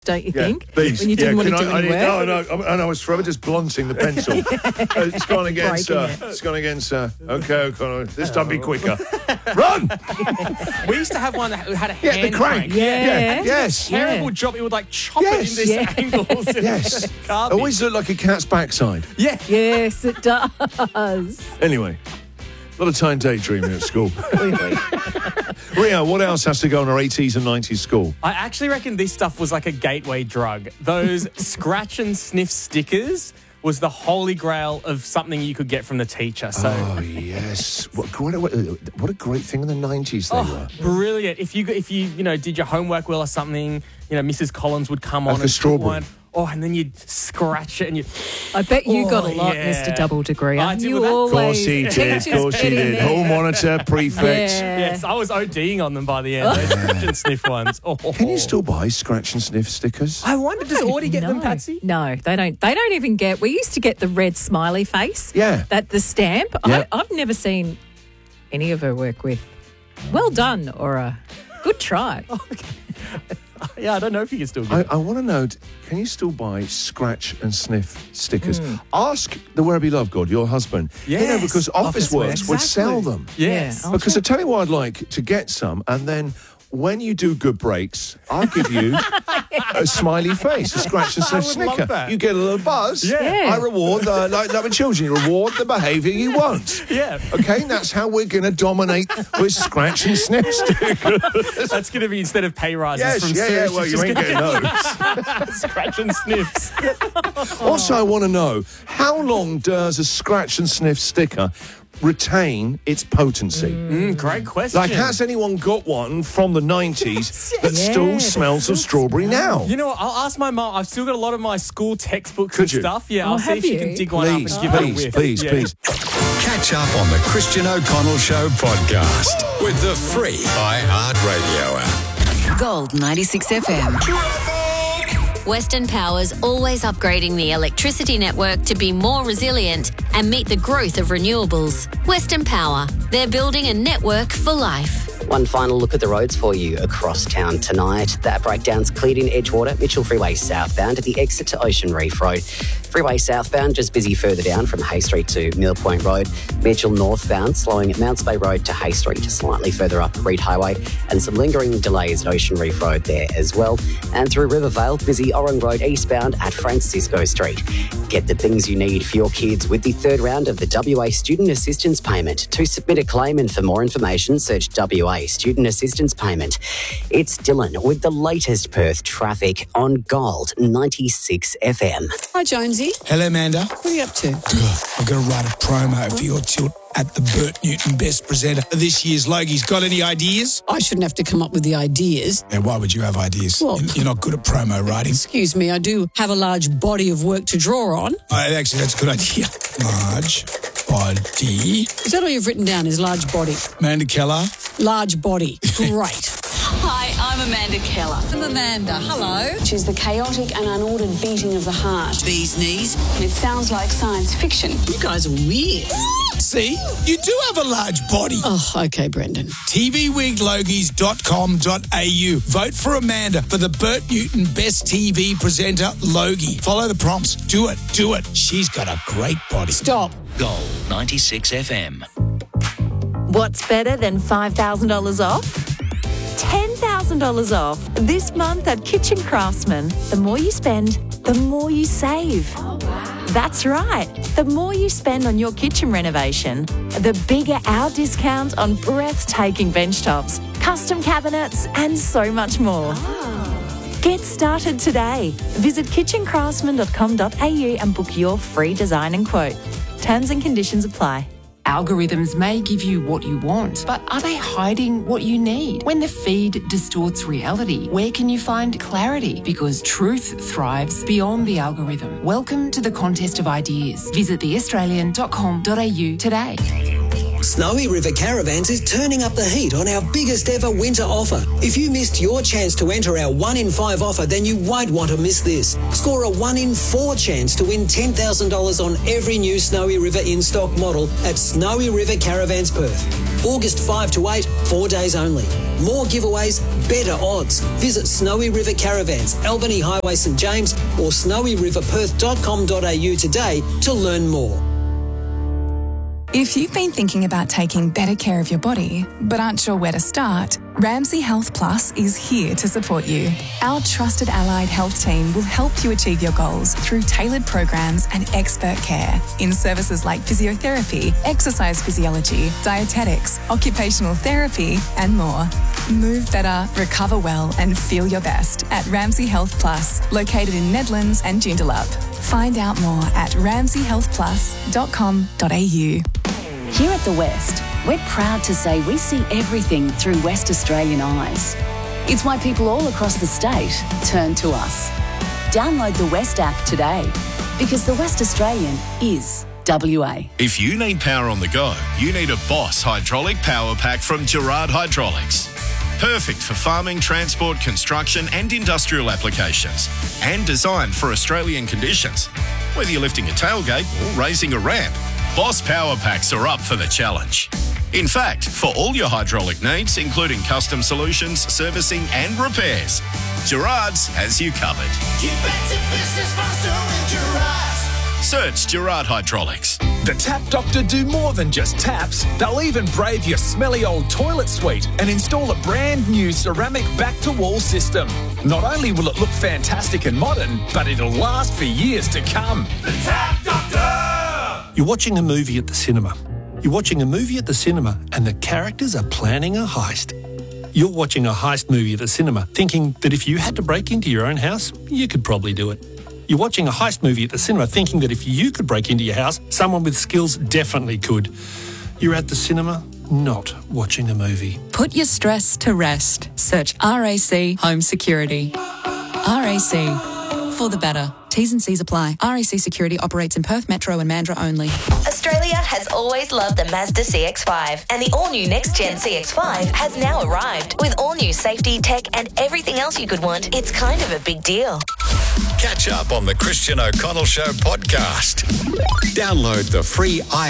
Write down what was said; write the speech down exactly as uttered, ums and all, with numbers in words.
don't you Yeah, think? these. When you didn't yeah, want to can do I, any I need, work. no, no, I know, it's forever just blunting the pencil. Uh, it's gone again, sir. It. It's gone again, sir. Okay, okay. This time be quicker. Run! We used to have one that had a Yeah, hand the crank. Yeah. yeah. Yes. Terrible Yeah. job. It would like chop Yes. it into Yeah. angles. And Yes. garbage. Always look like a cat's backside. Yeah. Yes, it does. Anyway, a lot of time daydreaming at school. Really. Ria, what else has to go in our eighties and nineties school? I actually reckon this stuff was like a gateway drug. Those scratch and sniff stickers was the holy grail of something you could get from the teacher. So. Oh, yes. What, what, a, what a great thing in the nineties they Oh, were. brilliant! If you if you you know did your homework well or something, you know Missus Collins would come on Like a and put strawberry. one. Oh, and then you'd scratch it and you. I bet you Oh, got a lot, yeah. Mister Double Degree. I did you with that. Of course always he did. Of teachers course he get in did. there. Hall monitor, prefect. Yeah. Yes, I was ODing on them by the end. Those scratch and sniff ones. Oh. Can you still buy scratch and sniff stickers? I wonder, does Audie get no. them, Patsy? No, they don't. They don't even get. We used to get the red smiley face. Yeah. That the stamp. Yeah. I, I've never seen any of her work with. Well done, or a good try. Yeah, I don't know if you can still get I, I want to know, can you still buy scratch and sniff stickers? Hmm. Ask the Where-Be Love God, your husband. You know, Yes, because Office Office Works would Exactly. sell them. Yes. Yeah. Because I tell you what I'd like, to get some, and then when you do good breaks, I'll give you a smiley face, a scratch and sniff I would love snicker. that. You get a little buzz. Yeah. Yeah. I reward, the, like, like with children, you reward the behaviour you want. Yeah. Okay, and that's how we're going to dominate with scratch and sniff stickers. That's going to be instead of pay rises Yes, from yeah, yeah, Sue, well, she's you just ain't gonna getting those. scratch and sniffs. Also, I want to know, how long does a scratch and sniff sticker retain its potency? Mm, great question. Like, has anyone got one from the nineties that still Yes. smells of strawberry now? You know what? I'll ask my mum. I've still got a lot of my school textbooks Could and you? stuff. Yeah, Oh, I'll see have if she you? can dig one up Please, and give it a please, whiff. please, Yeah. please. Catch up on the Christian O'Connell Show podcast with the free iHeartRadio app. Gold ninety-six F M. Western Power's always upgrading the electricity network to be more resilient and meet the growth of renewables. Western Power, they're building a network for life. One final look at the roads for you across town tonight. That breakdown's cleared in Edgewater, Mitchell Freeway southbound at the exit to Ocean Reef Road. Freeway southbound just busy further down from Hay Street to Mill Point Road. Mitchell northbound slowing at Mounts Bay Road to Hay Street, slightly further up Reed Highway, and some lingering delays at Ocean Reef Road there as well. And through Rivervale, busy Orang Road eastbound at Francisco Street. Get the things you need for your kids with the third round of the W A Student Assistance Payment. To submit a claim and for more information, search W A Student Assistance Payment. It's Dylan with the latest Perth traffic on Gold ninety-six F M. Hi, Jonesy. Hello, Amanda. What are you up to? I've got to write a promo for your tilt at the Bert Newton Best Presenter of this year's Logie's. Got any ideas? I shouldn't have to come up with the ideas. Now, why would you have ideas? Well- You're not good at promo writing. Excuse me, I do have a large body of work to draw on. Oh, actually, that's a good idea. Large body. Is that all you've written down, is large body? Amanda Keller. Large body. Great. Hi, I'm Amanda Keller. I'm Amanda. Hello. Which is the chaotic and unordered beating of the heart. Bee's knees. It sounds like science fiction. You guys are weird. See, you do have a large body. Oh, okay, Brendan. T V wig logies dot com dot a u. Vote for Amanda for the Bert Newton Best T V Presenter Logie. Follow the prompts. Do it. Do it. She's got a great body. Stop. Gold ninety-six F M. What's better than five thousand dollars off? ten thousand dollars off this month at Kitchen Craftsman. The more you spend, the more you save. Oh, wow. That's right. The more you spend on your kitchen renovation, the bigger our discount on breathtaking bench tops, custom cabinets, and so much more. Oh. Get started today. Visit kitchen craftsman dot com dot a u and book your free design and quote. Terms and conditions apply. Algorithms may give you what you want, but are they hiding what you need? When the feed distorts reality, where can you find clarity? Because truth thrives beyond the algorithm. Welcome to the contest of ideas. Visit the australian dot com dot a u today. Snowy River Caravans is turning up the heat on our biggest ever winter offer. If you missed your chance to enter our one in five offer, then you won't want to miss this. Score a one in four chance to win ten thousand dollars on every new Snowy River in-stock model at Snowy River Caravans Perth. August fifth to eighth, four days only. More giveaways, better odds. Visit Snowy River Caravans, Albany Highway St James or snowy river perth dot com dot a u today to learn more. If you've been thinking about taking better care of your body, but aren't sure where to start, Ramsay Health Plus is here to support you. Our trusted allied health team will help you achieve your goals through tailored programs and expert care in services like physiotherapy, exercise physiology, dietetics, occupational therapy, and more. Move better, recover well, and feel your best at Ramsay Health Plus, located in Nedlands and Joondalup. Find out more at ramsay health plus dot com dot a u. Here at The West, we're proud to say we see everything through West Australian eyes. It's why people all across the state turn to us. Download the West app today, because the West Australian is W A. If you need power on the go, you need a Boss hydraulic power pack from Gerard Hydraulics. Perfect for farming, transport, construction and industrial applications. And designed for Australian conditions. Whether you're lifting a tailgate or raising a ramp, Boss Power Packs are up for the challenge. In fact, for all your hydraulic needs, including custom solutions, servicing and repairs, Gerard's has you covered. Get back to business faster with Gerard's. Search Gerard Hydraulics. The Tap Doctor do more than just taps. They'll even brave your smelly old toilet suite and install a brand new ceramic back-to-wall system. Not only will it look fantastic and modern, but it'll last for years to come. The Tap Doctor! You're watching a movie at the cinema. You're watching a movie at the cinema and the characters are planning a heist. You're watching a heist movie at the cinema thinking that if you had to break into your own house, you could probably do it. You're watching a heist movie at the cinema thinking that if you could break into your house, someone with skills definitely could. You're at the cinema, not watching a movie. Put your stress to rest. Search R A C Home Security. R A C, for the better. T's and C's apply. R A C Security operates in Perth Metro and Mandurah only. Australia has always loved the Mazda C X five, and the all-new next-gen C X five has now arrived. With all-new safety, tech and everything else you could want, it's kind of a big deal. Catch up on the Christian O'Connell Show podcast. Download the free i